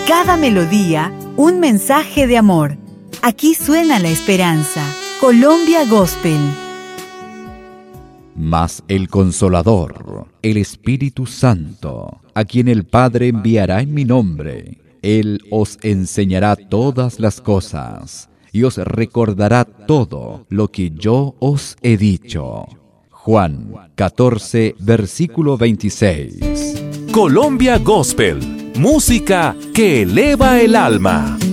Cada melodía, un mensaje de amor. Aquí suena la esperanza. Colombia Gospel. Mas el Consolador, el Espíritu Santo, a quien el Padre enviará en mi nombre, Él os enseñará todas las cosas y os recordará todo lo que yo os he dicho. Juan 14, versículo 26. Colombia Gospel, música que eleva el alma.